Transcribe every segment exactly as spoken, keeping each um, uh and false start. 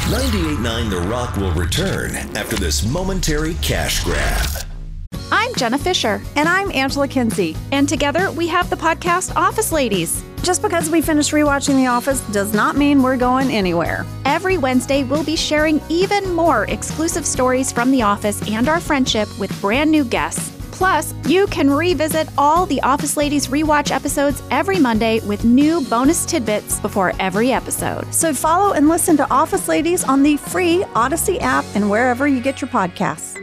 ninety-eight point nine The Rock will return after this momentary cash grab. I'm Jenna Fisher. And I'm Angela Kinsey. And together we have the podcast Office Ladies. Just because we finished rewatching The Office does not mean we're going anywhere. Every Wednesday, we'll be sharing even more exclusive stories from The Office and our friendship with brand new guests. Plus, you can revisit all the Office Ladies rewatch episodes every Monday with new bonus tidbits before every episode. So follow and listen to Office Ladies on the free Odyssey app and wherever you get your podcasts.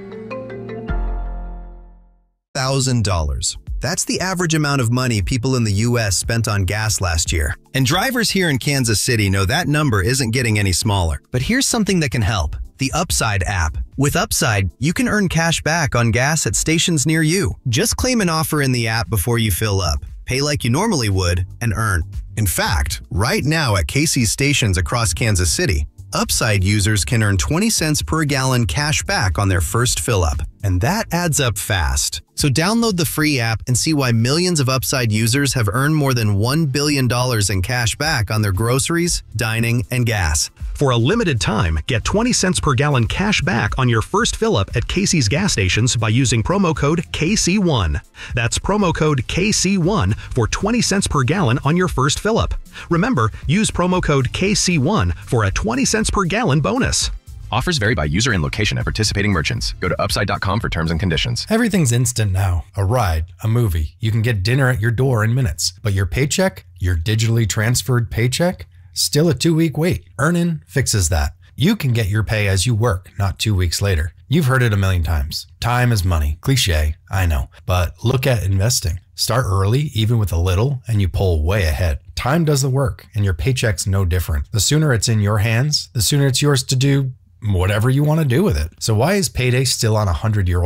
one thousand dollars. That's the average amount of money people in the U S spent on gas last year. And drivers here in Kansas City know that number isn't getting any smaller. But here's something that can help. The Upside app. With Upside, you can earn cash back on gas at stations near you. Just claim an offer in the app before you fill up. Pay like you normally would and earn. In fact, right now at Casey's stations across Kansas City, Upside users can earn twenty cents per gallon cash back on their first fill-up. And that adds up fast. So download the free app and see why millions of Upside users have earned more than one billion dollars in cash back on their groceries, dining, and gas. For a limited time, get twenty cents per gallon cash back on your first fill-up at Casey's gas stations by using promo code K C one. That's promo code K C one for twenty cents per gallon on your first fill-up. Remember, use promo code K C one for a twenty cents per gallon bonus. Offers vary by user and location at participating merchants. Go to upside dot com for terms and conditions. Everything's instant now. A ride, a movie. You can get dinner at your door in minutes. But your paycheck, your digitally transferred paycheck, still a two-week wait. Earnin fixes that. You can get your pay as you work, not two weeks later. You've heard it a million times. Time is money. Cliche, I know. But look at investing. Start early, even with a little, and you pull way ahead. Time does the work, and your paycheck's no different. The sooner it's in your hands, the sooner it's yours to do whatever you want to do with it. So why is payday still on a hundred-year-old